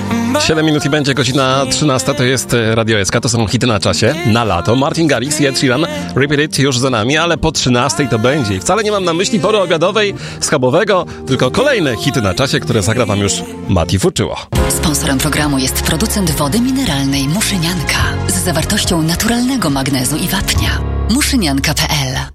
7 minut i będzie godzina 13, to jest Radio SK, to są hity na czasie, na lato. Martin Garrix i Ed Sheeran, Repeat It już za nami, ale po 13 to będzie. I wcale nie mam na myśli pory obiadowej, schabowego, tylko kolejne hity na czasie, które zagra wam już Mati Fuczyło. Sponsorem programu jest producent wody mineralnej Muszynianka z zawartością naturalnego magnezu i wapnia. Muszynianka.pl